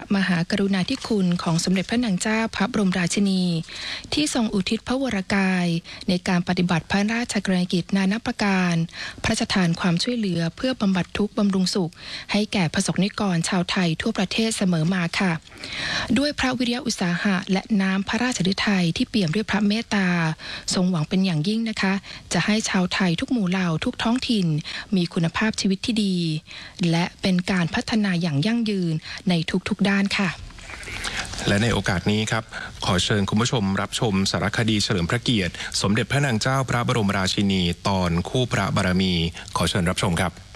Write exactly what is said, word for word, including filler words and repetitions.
มหากรุณาธิคุณของสมเด็จพระนางเจ้าพระบรมราชินีที่ทรงอุทิศพระวรกายในการปฏิบัติพระราชกรณียกิจนานาประการพระราชทานความช่วยเหลือเพื่อบำบัดทุกข์บำรุงสุขให้แก่ประสบนิกรชาวไทยทั่วประเทศเสมอมาค่ะด้วยพระวิริยะอุตสาหะและน้ำพระราชฤทัยที่เปี่ยมด้วยพระเมตตาทรงหวังเป็นอย่างยิ่งนะคะจะให้ชาวไทยทุกหมู่เหล่าทุกท้องถิ่นมีคุณภาพชีวิตที่ดีและเป็นการพัฒนาอย่างยั่งยืนในทุกๆด้านค่ะและในโอกาสนี้ครับขอเชิญคุณผู้ชมรับชมสารคดีเฉลิมพระเกียรติสมเด็จพระนางเจ้าพระบรมราชินีตอนคู่พระบารมีขอเชิญรับชมครับ